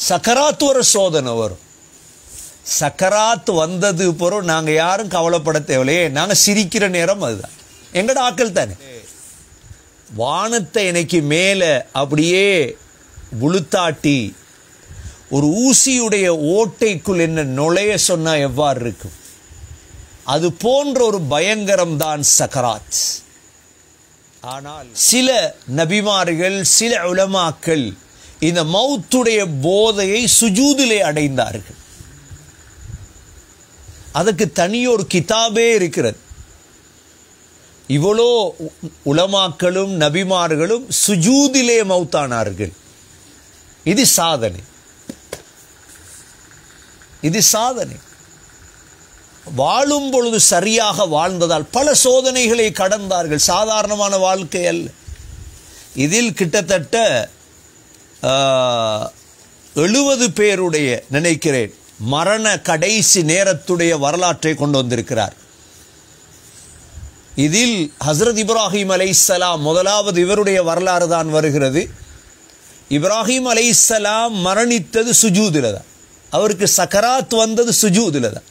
சக்கராத்து ஒரு சோதனை வரும். சக்கராத்து வந்தது பிறகு நாங்கள் யாரும் கவலைப்பட தேவையில்லையே, நாங்கள் சிரிக்கிற நேரம் அதுதான். எங்கட ஆக்கள் தானே. வானத்தை எனக்கு மேலே அப்படியே புளுத்தாட்டி ஒரு ஊசியுடைய ஓட்டைக்குள் என்ன நுழைய சொன்னால் எவ்வாறு இருக்கும், அது போன்ற ஒரு பயங்கரம் தான் சக்கராத். ஆனால் சில நபிமார்கள், சில உலமாக்கள் இந்த மௌத்துடைய போதையை சுஜூதிலே அடைந்தார்கள். அதுக்கு தனியொரு கிதாபே இருக்கிறது. இவ்வளோ உலமாக்களும் நபிமார்களும் சுஜூதிலே மௌத்தானார்கள். இது சாதனை, இது சாதனை. வாழும் பொழுது சரியாக வாழ்ந்ததால் பல சோதனைகளை கடந்தார்கள். சாதாரணமான வாழ்க்கை அல்ல. இதில் கிட்டத்தட்ட 70 பேருடைய நினைக்கிறேன் மரண கடைசி நேரத்துடைய வரலாற்றை கொண்டு வந்திருக்கிறார். இதில் ஹஸ்ரத் இப்ராஹிம் அலைஹிஸ்ஸலாம் முதலாவது இவருடைய வரலாறு தான் வருகிறது. இப்ராஹிம் அலைஹிஸ்ஸலாம் மரணித்தது சுஜூதில் தான். அவருக்கு சக்கராத் வந்தது சுஜூதில் தான்.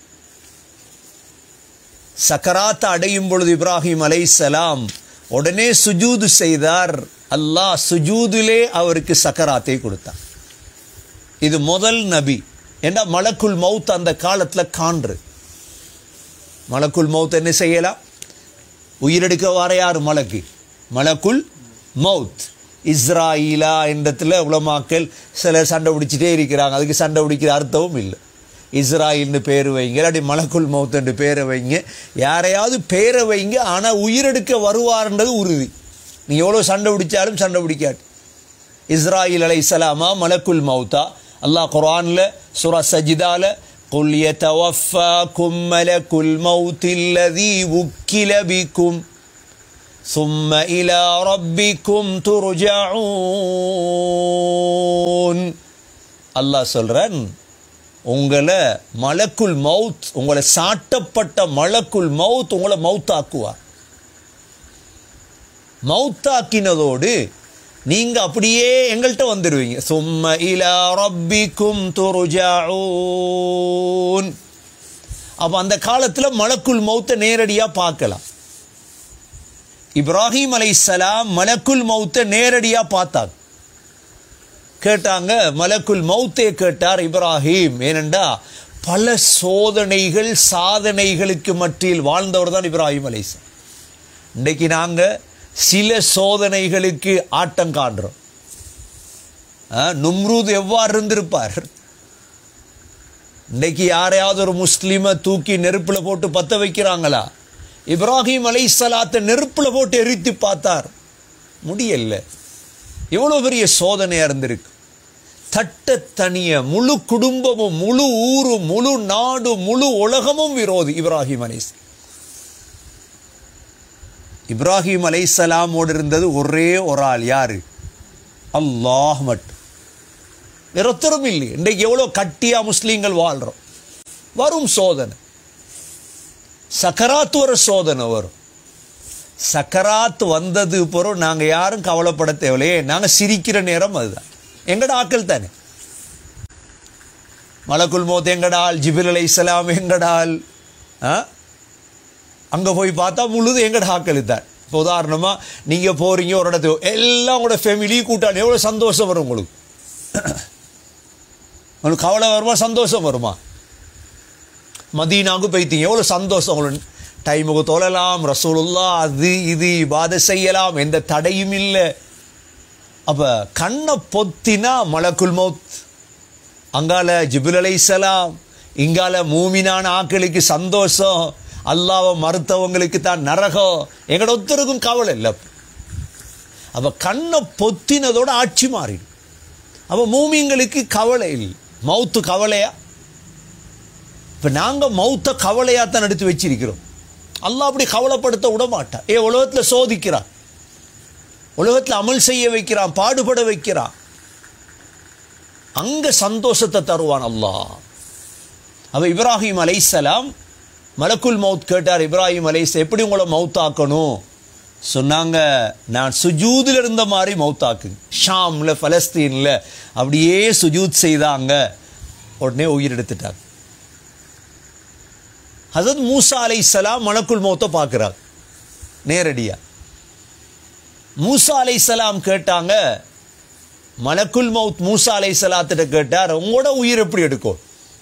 சக்கராத் அடையும் பொழுது இப்ராஹிம் அலைஹிஸ்ஸலாம் உடனே சுஜூது செய்தார். அல்லாஹ் சுஜூதிலே அவருக்கு சக்கராத்தை கொடுத்தார். இது முதல் நபி. ஏன்னா மலக்குல் மவுத் அந்த காலத்தில் காண்று. மலக்குல் மவுத் என்ன செய்யலாம்? உயிரெடுக்க வர யார்? மலக்கு, மலக்குல் மவுத். இஸ்ராயிலா என்றத்தில் உலமாக்கள் சிலர் சண்டை பிடிச்சிட்டே இருக்கிறாங்க. அதுக்கு சண்டை பிடிக்கிற அர்த்தமும் இல்லை. இஸ்ராயில்னு பேர் வைங்க, இல்லாட்டி மலக்குல் மவுத் என்று பேரை வைங்க, யாரையாவது பேரை வைங்க. ஆனால் உயிரெடுக்க வருவார்ன்றது உறுதி. நீங்கள் எவ்வளோ சண்டை பிடிச்சாலும் சண்டை பிடிக்காது. இஸ்ராயில் அலைஹிஸ்ஸலாமா மலக்குல் மவுத்தா? அல்லாஹ் குர்ஆனில் சூரா சஜிதால قُلْ يَتَوَفَّاكُمْ مَلَكُ الْمَوْتِ الَّذِي وُكِّلَ بِكُمْ ثُمَّ إِلَى رَبِّكُمْ تُرْجَعُونَ. அல்லாஹ் சொல்றான், உங்களை மலக்குல் மவுத், உங்களை சாட்டப்பட்ட மலக்குல் மவுத் உங்களை மவுத்தாக்குவார். மவுத்தாக்கினதோடு நீங்க அப்படியே எங்கள்கிட்ட வந்துடுவீங்க. சும்ம இலா ரப்பிக்கும் துர்ஜாஊன். அப்போ அந்த காலத்தில் மலக்குல் மவுத்தை நேரடியாக பார்க்கலாம். இப்ராஹிம் அலைஹிஸ்ஸலாம் மலக்குல் மவுத்தை நேரடியாக பார்த்தாங்க. கேட்டாங்க, மலக்குல் மவுத்தே கேட்டார் இப்ராஹிம். ஏனென்றா பல சோதனைகள் சாதனைகளுக்கு மத்தியில் வாழ்ந்தவர் தான் இப்ராஹிம் அலைஹிஸ்ஸலாம். இன்றைக்கு நாங்கள் சில சோதனைகளுக்கு ஆட்டம் காண்றோம். நும்ரூத் எவ்வாறு இருந்திருப்பார்? இன்றைக்கு யாரையாவது ஒரு முஸ்லீமை தூக்கி நெருப்பில் போட்டு பற்ற வைக்கிறாங்களா? இப்ராஹிம் அலைஹிஸ்ஸலாத்தை நெருப்பில் போட்டு எரித்து பார்த்தார், முடியல. எவ்வளோ பெரிய சோதனையாக இருந்திருக்கு. தட்ட தனிய முழு குடும்பமும், முழு ஊரும், முழு நாடும், முழு உலகமும் விரோதி இப்ராஹிம் அலைஹிஸ்ஸலாம். இப்ராஹிம் அலைஹிஸ்ஸலாமோடு இருந்தது ஒரே ஒரு ஆள். யாரு? அல்லாஹ் மட்டும். வேறொத்தரும் இல்லை. இன்றைக்கு எவ்வளோ கட்டியா முஸ்லீம்கள் வாழ்கிறோம். வரும் சோதனை, சக்கராத்து ஒரு சோதனை வரும். சக்கராத்து வந்தது பிறகு நாங்கள் யாரும் கவலைப்பட தேவையில்லையே, நாங்கள் சிரிக்கிற நேரம் அதுதான். எங்கட ஆக்கள் தானே. மலக்குல் மௌத் எங்கட ஆள், ஜிப்ரீல் அலைஹிஸ்ஸலாம் எங்கட ஆள். அங்கே போய் பார்த்தா முழுது எங்கட ஆக்கள் தான். இப்போ உதாரணமாக நீங்கள் போகிறீங்க ஒரு இடத்துக்கு, எல்லாம் உங்களோட ஃபேமிலி கூட்டாளி, எவ்வளோ சந்தோஷம் வரும் உங்களுக்கு. உங்களுக்கு கவலை வருமா, சந்தோஷம் வருமா? மதீனாவுக்கு போய்த்தீங்க, எவ்வளோ சந்தோஷம் உங்களுக்கு. டைமுக்கு தொழலாம், ரசூலுல்லாஹ் அது இது இபாதத் செய்யலாம், எந்த தடையும் இல்லை. அப்போ கண்ணை பொத்தினா மலக்குல் மௌத், அங்கால ஜிப்ரீல் அலைஹிஸ்ஸலாம், இங்கால மூமினான ஆக்களுக்கு சந்தோஷம், அல்லாஹ்வை மறுத்தவங்களுக்கு தான் நரகம். எங்களோட ஒருத்தருக்கும் கவலை இல்லை. அப்போ கண்ணை பொத்தினதோட ஆட்சி மாறிடும். அப்போ மூமிங்களுக்கு கவலை இல்லை. மௌத்து கவலையா? இப்போ நாங்கள் மௌத்தை கவலையாத்தான் எடுத்து வச்சிருக்கிறோம். அல்லாஹ் அப்படி கவலைப்படுத்த விட மாட்டான். உலகத்தில் சோதிக்கிறான், உலகத்தில் அமல் செய்ய வைக்கிறான், பாடுபட வைக்கிறான். அங்கே சந்தோஷத்தை தருவான் அல்லாஹ். அப்போ இப்ராஹிம் அலைஹிஸ்ஸலாம் மலக்குல் மவுத் கேட்டார். இப்ராஹிம் அலைஹிஸ்ஸலாம், எப்படி உங்களை மவுத்தாக்கணும்? சொன்னாங்க, நான் சுஜூதில் இருந்த மாதிரி மௌத்தாக்குங்க. ஷாமில் பலஸ்தீனில் அப்படியே சுஜூத் செய்தாங்க. உடனே உயிர் எடுத்துட்டாங்க. ஹஸரத் மூசா அலைஹிஸ்ஸலாம் மலக்குல் மௌத்தை பார்க்குறாங்க நேரடியாக. மூசா அலைஹிஸ்ஸலாம் கேட்டாங்க, மலக்குல் மௌத் மூசா அலைஹிஸ்ஸலாத்திட்ட கேட்டார், உங்களோட உயிர் எப்படி எடுக்கும்?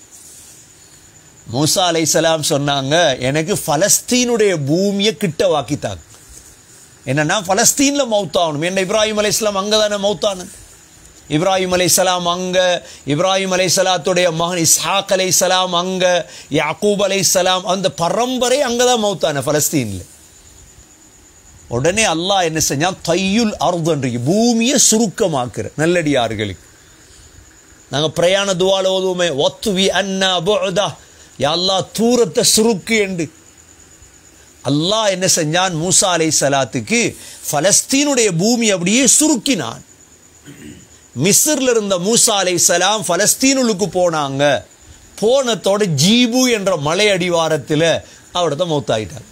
மூசா அலைஹிஸ்ஸலாம் சொன்னாங்க, எனக்கு பலஸ்தீனுடைய பூமியை கிட்ட வாக்கித்தாங்க. என்னன்னா பலஸ்தீனில் மௌத்தாகணும். என்ன இப்ராஹிம் அலைஹிஸ்ஸலாம் அங்கே தானே மௌத்தானது. இப்ராஹிம் அலைஹிஸ்ஸலாம் அங்கே, இப்ராஹிம் அலைஹிஸ்ஸலாத்துடைய மகன் இஸ்ஹாக் அலைஹிஸ்ஸலாம் அங்கே, யாக்கூப் அலைஹிஸ்ஸலாம் அந்த பரம்பரை அங்கே தான் மௌத்தான பலஸ்தீனில். உடனே அல்லாஹ் என்ன செஞ்சான், தையுல் அர்தன்று பூமியை சுருக்கமாக்குற நல்லடியார்களுக்கு. நாங்கள் பிரயாண துவால ஓதுவோமே, ஒத்துவி அன்னா புஅதா, யா அல்லாஹ் தூரத்தை சுருக்கு என்று. அல்லாஹ் என்ன செஞ்சான், மூசா அலைஹிஸ்ஸலாத்துக்கு பலஸ்தீனுடைய பூமி அப்படியே சுருக்கினான். மிஸ்ரில் இருந்த மூசா அலைஹிஸ்ஸலாம் பலஸ்தீனுக்கு போனாங்க. போனத்தோட ஜீபு என்ற மலை அடிவாரத்தில் அவடத்தை மௌத்தாயிட்டாங்க.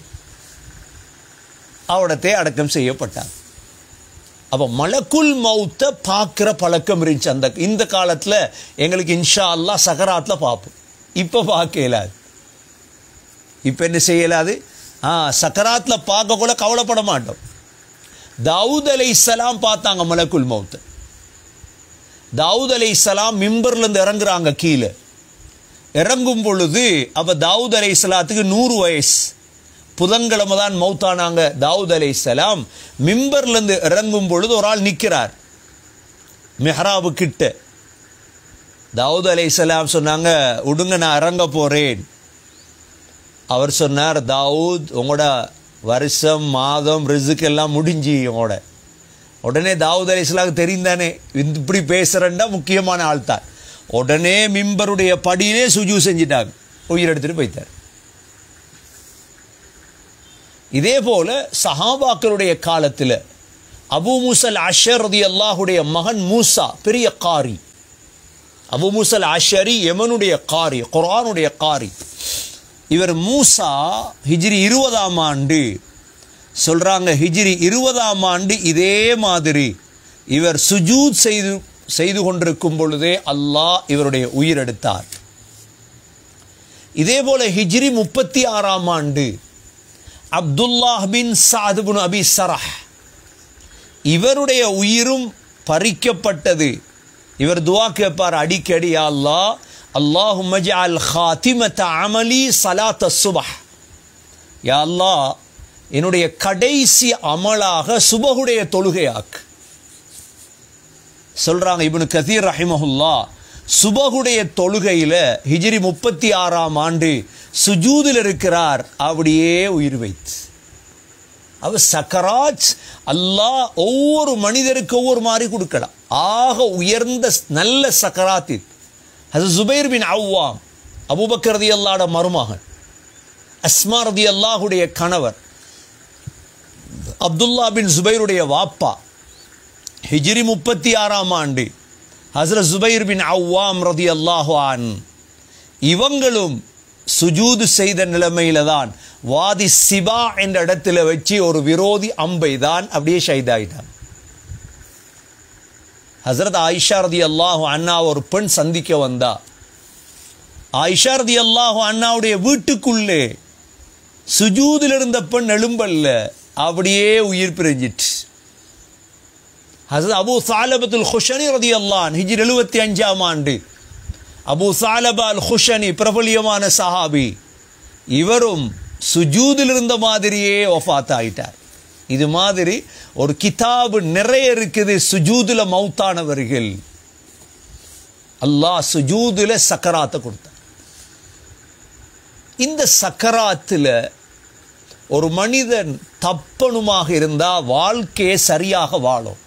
அவடத்தை அடக்கம் செய்யப்பட்டாங்க. அப்போ மலக்குல் மௌத்தை பார்க்குற பழக்கம் இருந்துச்சு அந்த இந்த காலத்தில். எங்களுக்கு இன்ஷா அல்லாஹ் சகராத்தில் பார்ப்போம். இப்போ பார்க்க இயலாது. இப்போ என்ன செய்யலாது? சக்கராத்தில் பார்க்க கூட கவலைப்பட மாட்டோம். தாவூத் அலைஹிஸ்ஸலாம் பார்த்தாங்க மலக்குல் மௌத்தை. தாவூத் அலைஹிஸ்ஸலாம் மிம்பர்லேருந்து இறங்குறாங்க கீழே. இறங்கும் பொழுது அப்போ தாவூத் அலைஹிஸ்ஸலாத்துக்கு 100 வயசு. புதன்கிழமை தான் மௌத்தானாங்க தாவூத் அலைஹிஸ்ஸலாம். மிம்பர்லேருந்து இறங்கும் பொழுது ஒரு ஆள் நிற்கிறார் மெஹ்ராபு கிட்ட. தாவூத் அலைஹிஸ்ஸலாம் சொன்னாங்க, விடுங்க நான் இறங்க போகிறேன். அவர் சொன்னார், தாவூத் உங்களோட வருஷம் மாதம் ரிஸ்க் எல்லாம் முடிஞ்சு உங்களோட. உடனே தாவூத் அலைஹிஸ்ஸலாமுக்கு தெரிந்தானே இப்படி பேசுகிறேன்னா முக்கியமான ஆள் தான். உடனே மிம்பருடைய படியிலே சுஜூ செஞ்சிட்டாங்க, உயிர் எடுத்துட்டு போய்த்தார். இதே போல சஹாபாக்களுடைய காலத்தில் அபூ மூஸல் அஷ்அரி ரலியல்லாஹுடைய மகன் மூசா பெரிய காரி. அபூ மூஸல் அஷ்அரி யமனுடைய காரி, குர்ஆனுடைய காரி. இவர் மூசா ஹிஜ்ரி 20ஆம் ஆண்டு சொல்றாங்க, ஹிஜ்ரி 20ஆம் ஆண்டு இதே மாதிரி இவர் சுஜூத் செய்து கொண்டிருக்கும் பொழுதே அல்லாஹ் இவருடைய உயிர் எடுத்தார். இதே போல ஹிஜ்ரி 36ஆம் ஆண்டு அப்துல்லாஹ் பின் சஅத் பின் அபி ஸரஹ் இவருடைய உயிரும் பறிக்கப்பட்டது. இவர் துஆ கேட்பார் அடிக்கடி, யா அல்லாஹ் அல்லாஹும்ம ஜஅல் காத்திமத அமலி ஸலாத் அஸ்-சுப்ஹ், யா அல்லாஹ் என்னுடைய கடைசி அமலாக சுபஹுடைய தொழுகையாக்கு. சொல்றாங்க இப்னு கதீர் ரஹிமஹுல்லாஹ், சுபஹுடைய தொழுகையில் ஹிஜ்ரி 36ஆம் ஆண்டு சுஜூதில் இருக்கிறார். அப்படியே உயிர் வைத்து அவர் சக்கராத். அல்லாஹ் ஒவ்வொரு மனிதருக்கு ஒவ்வொரு மாதிரி கொடுக்கலாம். ஆக உயர்ந்த நல்ல சக்கராத் இது. ஹஸரத் ஜுபைர் பின் அவ்வாம் அபூபக்கர் ரலியல்லாஹு அன்ஹு மருமகன், அஸ்மா ரலியல்லாஹுடைய கணவர், அப்துல்லா பின் ஜுபைருடைய வாப்பா. ஹிஜ்ரி 36ஆம் ஆண்டு ஹஸரத் ஜுபைர் பின் அவ்வாம் ரலியல்லாஹு அன்ஹு இவங்களும் சுஜூது செய்த நிலைமையில தான் வாதி சிபா என்ற இடத்துல வச்சு ஒரு விரோதி அம்பை தான் அப்படியே ஷஹீதாயிட்டாங்க. ஹஸரத் ஆயிஷா ரலியல்லாஹு அன்ஹா ஒரு பெண் சந்திக்க வந்தா. ஆயிஷா ரலியல்லாஹு அன்ஹாவுடைய வீட்டுக்குள்ளே சுஜூதில் இருந்த பெண் எழும்பல்ல, அப்படியே உயிர் பிரிஞ்சிட்டு. ஹஸரத் அபூ ஸாலபத்துல் குஷனி ரலியல்லாஹு அன்ஹு ஹிஜ்ரி 75ஆம் ஆண்டு அபூ ஸாலபா அல் குஷனி பிரபலியமான சஹாபி, இவரும் சுஜூதில் இருந்த மாதிரியே வஃபாத் ஆயிட்டார். இது மாதிரி ஒரு கிதாபு நிறைய இருக்குது சுஜூதுல மௌத்தானவர்கள். அல்லாஹ் சுஜூதுல சக்கராத்தை கொடுத்தார். இந்த சக்கராத்தில் ஒரு மனிதன் தப்பணுமாக இருந்தால் வாழ்க்கையை சரியாக வாழும்.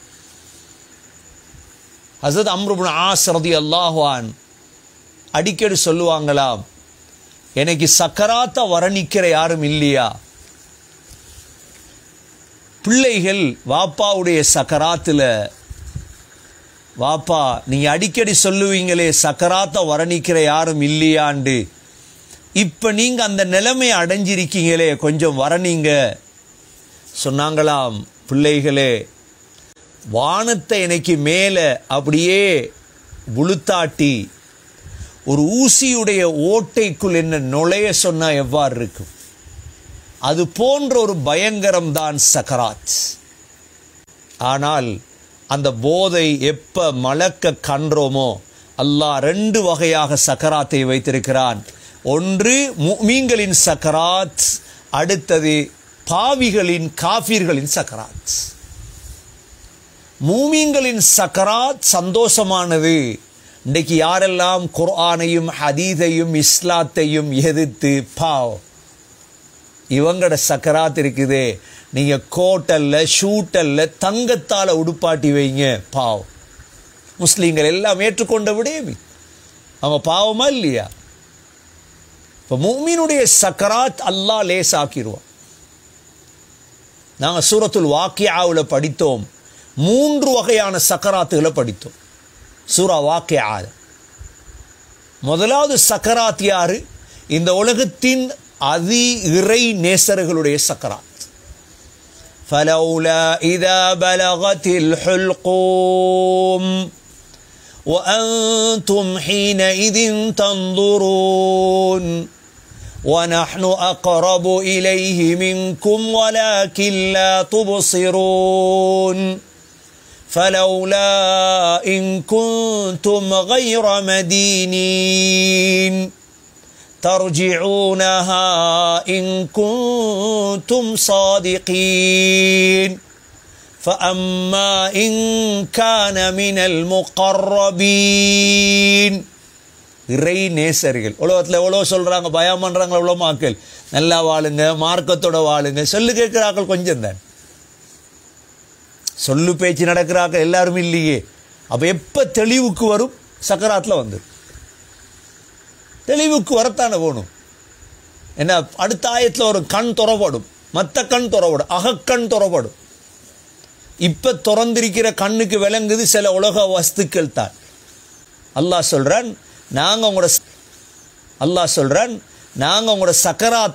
ஹஸரத் அம்ர் இப்னு ஆஸ் ரலியல்லாஹு அன்ஹு அடிக்கடி சொல்லுவாங்களாம், எனக்கு சக்கராத்தை வர்ணிக்கிற யாரும் இல்லையா? பிள்ளைகள் வாப்பாவுடைய சக்கராத்தில், வாப்பா நீங்கள் அடிக்கடி சொல்லுவீங்களே சக்கராத்தை வர்ணிக்கிற யாரும் இல்லையாண்டு, இப்போ நீங்கள் அந்த நிலைமையை அடைஞ்சிருக்கீங்களே கொஞ்சம் வர்ணிங்க. சொன்னாங்களாம், பிள்ளைகளே, வானத்தை எனக்கு மேலே அப்படியே புழுத்தாட்டி ஒரு ஊசியுடைய ஓட்டைக்குள் என்ன நுழைய சொன்னால் எவ்வாறு இருக்கும்? அது போன்ற ஒரு பயங்கரம் தான் சக்கராத். ஆனால் அந்த போதை எப்போ மலக்க கன்றோமோ, அல்லாஹ் 2 வகையாக சக்கராத்தை வைத்திருக்கிறான். ஒன்று முஃமின்களின் சக்கராத், அடுத்தது பாவிகளின் காஃபிர்களின் சக்கராத். மூமின்களின் சக்கராத் சந்தோஷமானது. இன்றைக்கு யாரெல்லாம் குர்ஆனையும் ஹதீஸையும் இஸ்லாத்தையும் எதிர்த்து இவங்களோட சக்கராத் இருக்குதே, நீங்கள் கோட்டல்ல ஷூட்டல்ல தங்கத்தால் உடுப்பாட்டி வைங்க, முஸ்லீம்கள் எல்லாம் ஏற்றுக்கொண்ட விடயமே. அவங்க பாவமா இல்லையா? இப்போ முஃமினுடைய சக்கராத் அல்லாஹ் லேசாக்கிடுவான். நாங்கள் சூரத்துல் வாக்கியாவில் படித்தோம், 3 வகையான சக்கராத்துகளை படித்தோம் சூரா வாக்கியால. முதலாவது சக்கராத் யாரு? இந்த உலகத்தின் அதி இறை நேசர்களுடைய சக்கராத். فلولا إذا بلغت الحلقوم وأنتم حينئذ تنظرون ونحن أقرب إليه منكم ولكن لا تبصرون فلولا إن كنتم غير مدينين ترجعونها إن كنتم صادقين فأما إن كان من المقربين. இறை நேசர்கள் உலகத்தில் எவ்வளோ சொல்கிறாங்க, பயம் பண்ணுறாங்க, எவ்வளோ மக்கள் நல்லா வாழுங்க, மார்க்கத்தோட வாழுங்க, சொல்லு கேட்குறாக்கள் கொஞ்சம் தான், சொல்லு பேச்சு நடக்கிறாங்க எல்லாரும் இல்லையே. அப்போ எப்போ தெளிவுக்கு வரும்? சக்கராத்தில் வந்து தெளிவுக்கு வரத்தானே போகணும். என்ன, அடுத்த ஆயத்தில் ஒரு கண் துறப்படும், மற்ற கண் துறப்படும், அகக்கண் துறப்படும். இப்போ திறந்திருக்கிற கண்ணுக்கு விளங்குது சில உலக வஸ்துக்கள் தான். அல்லாஹ் சொல்கிறான், நாங்கள் உங்களோட சக்கராத்